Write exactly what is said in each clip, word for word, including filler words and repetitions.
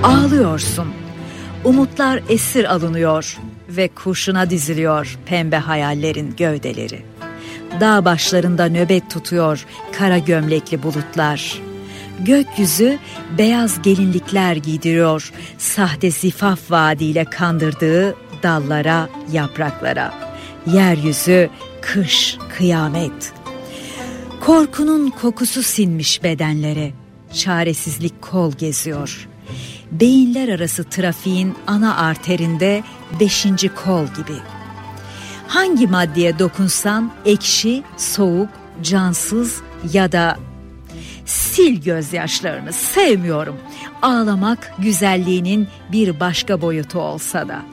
Ağlıyorsun. Umutlar esir alınıyor ve kurşuna diziliyor pembe hayallerin gövdeleri. Dağ başlarında nöbet tutuyor kara gömlekli bulutlar. Gökyüzü beyaz gelinlikler giydiriyor sahte zifaf vaadiyle kandırdığı dallara, yapraklara. Yeryüzü kış, kıyamet. Korkunun kokusu sinmiş bedenlere. Çaresizlik kol geziyor. Beyinler arası trafiğin ana arterinde beşinci kol gibi. Hangi maddeye dokunsan ekşi, soğuk, cansız ya da sil gözyaşlarını, sevmiyorum. Ağlamak güzelliğinin bir başka boyutu olsa da.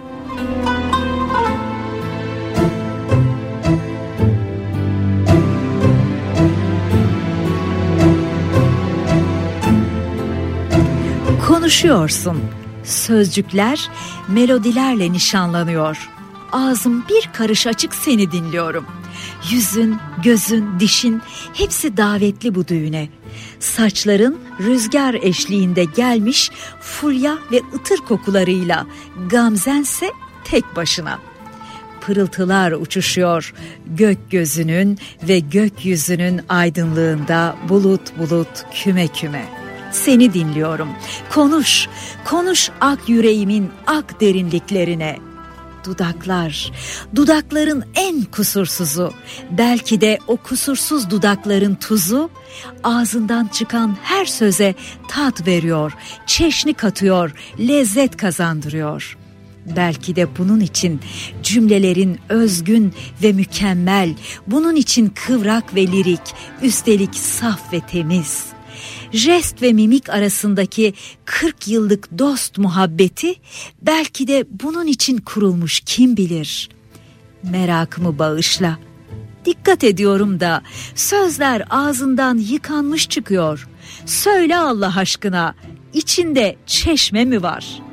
Konuşuyorsun. Sözcükler melodilerle nişanlanıyor. Ağzım bir karış açık seni dinliyorum. Yüzün, gözün, dişin hepsi davetli bu düğüne. Saçların rüzgar eşliğinde gelmiş fulya ve ıtır kokularıyla, gamzense tek başına. Pırıltılar uçuşuyor gökyüzünün ve gökyüzünün aydınlığında bulut bulut küme küme. Seni dinliyorum. Konuş, konuş ak yüreğimin ak derinliklerine. Dudaklar, dudakların en kusursuzu, belki de o kusursuz dudakların tuzu, ağzından çıkan her söze tat veriyor, çeşni katıyor, lezzet kazandırıyor. Belki de bunun için cümlelerin özgün ve mükemmel, bunun için kıvrak ve lirik, üstelik saf ve temiz. Jest ve mimik arasındaki kırk yıllık dost muhabbeti belki de bunun için kurulmuş, kim bilir. Merakımı bağışla. Dikkat ediyorum da sözler ağzından yıkanmış çıkıyor. Söyle Allah aşkına, içinde çeşme mi var?